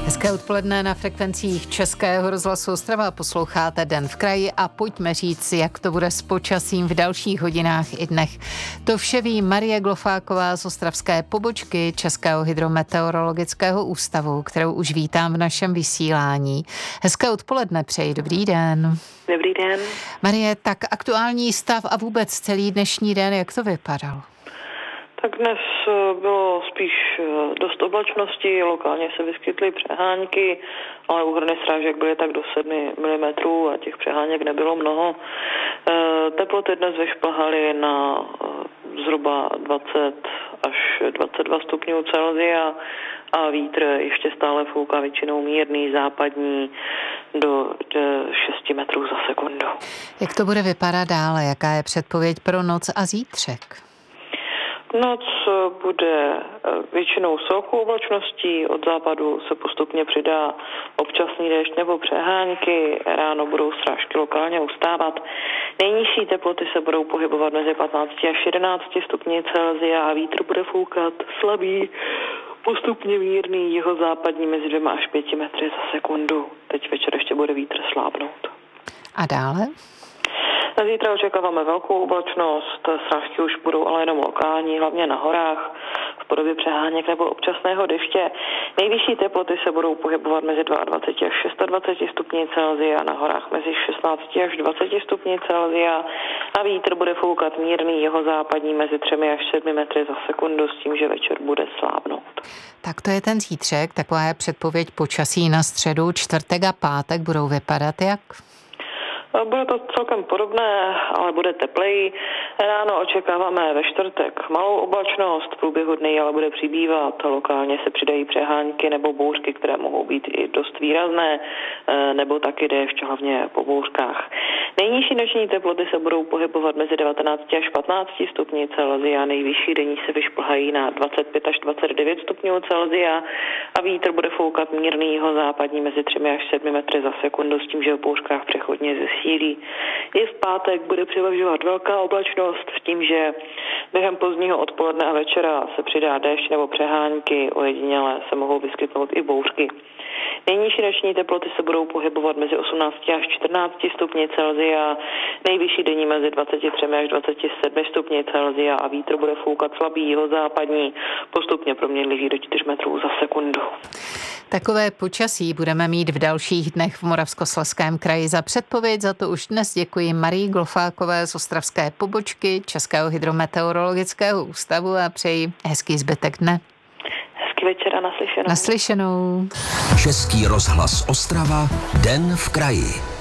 Hezké odpoledne na frekvencích Českého rozhlasu Ostrava. Posloucháte Den v kraji a pojďme říct, jak to bude s počasím v dalších hodinách i dnech. To vše ví Marie Glofáková z ostravské pobočky Českého hydrometeorologického ústavu, kterou už vítám v našem vysílání. Hezké odpoledne přeji, dobrý den. Dobrý den. Marie, tak aktuální stav a vůbec celý dnešní den, jak to vypadalo? Tak dnes bylo spíš dost oblačnosti, lokálně se vyskytly přehánky, ale úhrny srážek byly tak do 7 mm a těch přeháněk nebylo mnoho. Teploty dnes vyšplhaly na zhruba 20 až 22 stupňů Celsia a vítr ještě stále fouká většinou mírný západní do 6 metrů za sekundu. Jak to bude vypadat dále? Jaká je předpověď pro noc a zítřek? Noc bude většinou s velkou oblačností, od západu se postupně přidá občasný déšť nebo přehánky, ráno budou srážky lokálně ustávat. Nejnižší teploty se budou pohybovat mezi 15 až 11 stupni Celsia a vítr bude foukat slabý, postupně mírný jihozápadní mezi 2 až 5 metry za sekundu. Teď večer ještě bude vítr slábnout. A dále? Na zítra očekáváme velkou oblačnost, srážky už budou ale jenom lokální, hlavně na horách, v podobě přeháněk nebo občasného deště. Nejvyšší teploty se budou pohybovat mezi 22 až 26 stupni Celsia, na horách mezi 16 až 20 stupni Celsia a vítr bude foukat mírný jihozápadní mezi 3 až 7 metry za sekundu s tím, že večer bude slábnout. Tak to je ten zítřek, taková je předpověď počasí na středu, čtvrtek a pátek budou vypadat jak? Bude to celkem podobné, ale bude tepleji. Ráno očekáváme ve čtvrtek malou oblačnost, v průběhu dny ale bude přibývat. Lokálně se přidají přehánky nebo bouřky, které mohou být i dost výrazné, nebo taky déšť, hlavně po bouřkách. Nejnižší noční teploty se budou pohybovat mezi 19 až 15 stupni Celsia, nejvyšší denní se vyšplhají na 25 až 29 stupňů Celsia a vítr bude foukat mírný jihozápadní mezi 3 až 7 metry za sekundu s tím, že v bouřkách přechodně zesílí. I v pátek bude převažovat velká oblačnost s tím, že během pozdního odpoledne a večera se přidá déšť nebo přehánky, ojediněle se mohou vyskytnout i bouřky. Nejnižší noční teploty se budou pohybovat mezi 18 až 14 stupni Celsia, nejvyšší denní mezi 23 až 27 stupni Celsia a vítr bude foukat slabý jihozápadní, postupně proměnlivý do 4 metrů za sekundu. Takové počasí budeme mít v dalších dnech v Moravskoslezském kraji. Za předpověď za to už dnes děkuji Marii Glofákové z ostravské pobočky Českého hydrometeorologického ústavu a přeji hezký zbytek dne. Hezký večer a naslyšenou. Naslyšenou. Český rozhlas Ostrava, Den v kraji.